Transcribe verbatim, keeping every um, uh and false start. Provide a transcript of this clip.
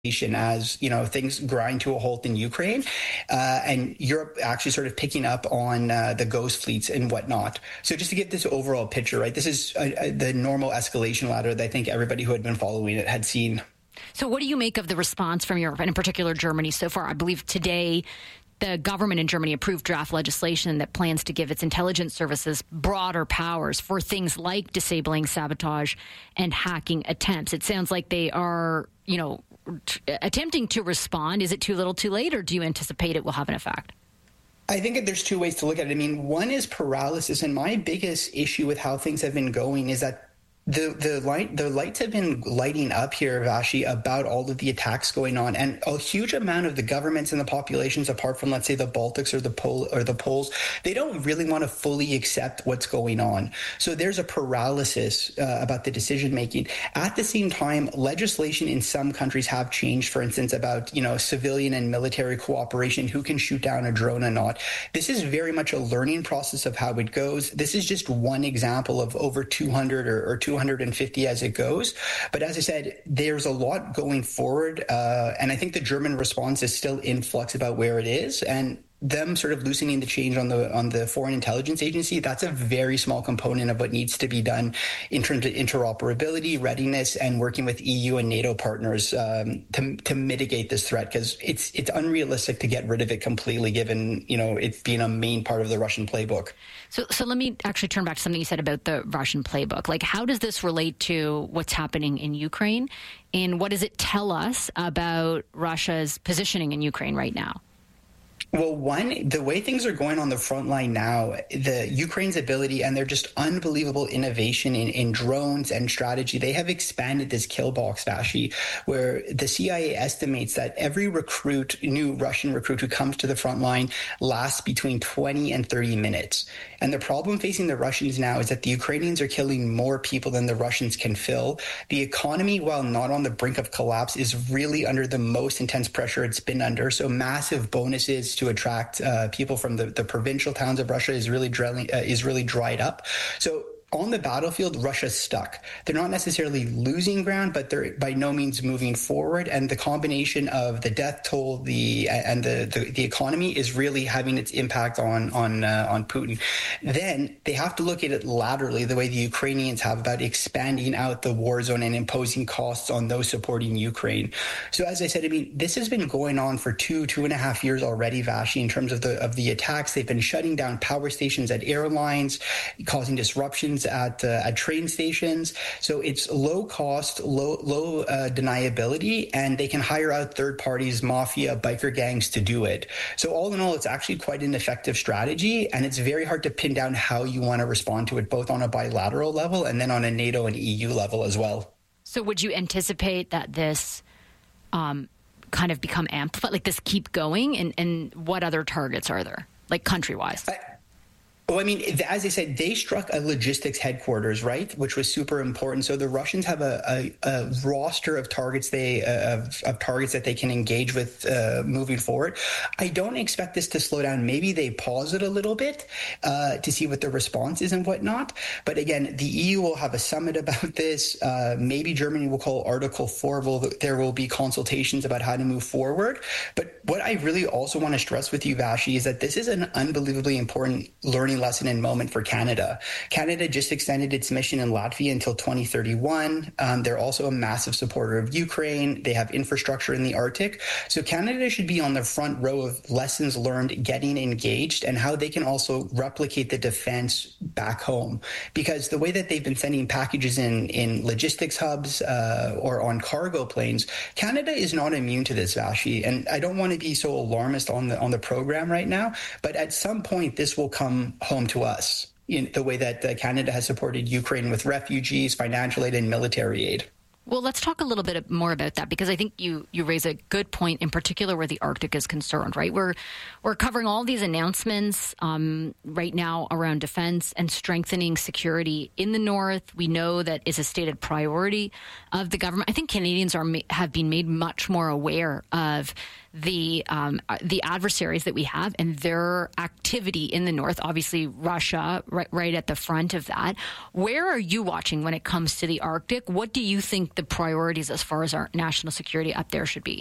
as, you know, things grind to a halt in Ukraine, uh, and Europe actually sort of picking up on uh, the ghost fleets and whatnot. So just to get this overall picture, right, this is uh, uh, the normal escalation ladder that I think everybody who had been following it had seen. So what do you make of the response from Europe, and in particular Germany so far? I believe today the government in Germany approved draft legislation that plans to give its intelligence services broader powers for things like disabling sabotage and hacking attempts. It sounds like they are, you know, t- attempting to respond. Is it too little, too late, or do you anticipate it will have an effect? I think that there's two ways to look at it. I mean, one is paralysis, and my biggest issue with how things have been going is that The the light the lights have been lighting up here, Vashi, about all of the attacks going on, and a huge amount of the governments and the populations, apart from, let's say, the Baltics or the Pol or the Poles, they don't really want to fully accept what's going on. So there's a paralysis uh, about the decision making. At the same time, legislation in some countries have changed. For instance, about you know civilian and military cooperation, who can shoot down a drone or not. This is very much a learning process of how it goes. This is just one example of over two hundred or, or two hundred fifty as it goes. But as I said, there's a lot going forward. Uh, and I think the German response is still in flux about where it is. And them sort of loosening the change on the on the Foreign Intelligence Agency, that's a very small component of what needs to be done in terms of interoperability, readiness, and working with E U and NATO partners um, to to mitigate this threat, because it's it's unrealistic to get rid of it completely, given you know it being a main part of the Russian playbook. So, so let me actually turn back to something you said about the Russian playbook. Like, how does this relate to what's happening in Ukraine, and what does it tell us about Russia's positioning in Ukraine right now? Well, one, the way things are going on the front line now, the Ukraine's ability and their just unbelievable innovation in, in drones and strategy, they have expanded this kill box, Vashi, where the C I A estimates that every recruit, new Russian recruit who comes to the front line lasts between twenty and thirty minutes. And the problem facing the Russians now is that the Ukrainians are killing more people than the Russians can fill. The economy, while not on the brink of collapse, is really under the most intense pressure it's been under. So massive bonuses to attract uh, people from the, the provincial towns of Russia is really drilling, uh, is really dried up. So on the battlefield, Russia's stuck. They're not necessarily losing ground, but they're by no means moving forward. And the combination of the death toll, the and the the, the economy is really having its impact on on uh, on Putin. Then they have to look at it laterally, the way the Ukrainians have, about expanding out the war zone and imposing costs on those supporting Ukraine. So as I said, I mean, this has been going on for two two and a half years already, Vashi. In terms of the of the attacks, they've been shutting down power stations at airlines, causing disruptions at uh, at train stations. So it's low cost, low low uh, deniability, and they can hire out third parties, mafia, biker gangs to do it. So all in all, it's actually quite an effective strategy, and it's very hard to pin down how you want to respond to it, both on a bilateral level and then on a NATO and E U level as well. So would you anticipate that this um, kind of become amplified, like this keep going, and, and what other targets are there, like country-wise? I- Well, I mean, as I said, they struck a logistics headquarters, right, which was super important. So the Russians have a, a, a roster of targets they uh, of, of targets that they can engage with uh, moving forward. I don't expect this to slow down. Maybe they pause it a little bit uh, to see what the response is and whatnot. But again, the E U will have a summit about this. Uh, maybe Germany will call Article Four. Will there will be consultations about how to move forward. But what I really also want to stress with you, Vashi, is that this is an unbelievably important learning lesson and moment for Canada. Canada just extended its mission in Latvia until twenty thirty-one. Um, they're also a massive supporter of Ukraine. They have infrastructure in the Arctic. So Canada should be on the front row of lessons learned, getting engaged, and how they can also replicate the defense back home. Because the way that they've been sending packages in, in logistics hubs uh, or on cargo planes, Canada is not immune to this, Vashi. And I don't want to be so alarmist on the on the program right now, but at some point this will come home to us in the way that uh, Canada has supported Ukraine with refugees, financial aid, and military aid. Well, let's talk a little bit more about that, because I think you, you raise a good point, in particular where the Arctic is concerned, right? We're we're covering all these announcements um, right now around defense and strengthening security in the North. We know that is a stated priority of the government. I think Canadians are have been made much more aware of the um, the adversaries that we have and their activity in the North. Obviously, Russia right, right at the front of that. Where are you watching when it comes to the Arctic? What do you think think the priorities as far as our national security up there should be?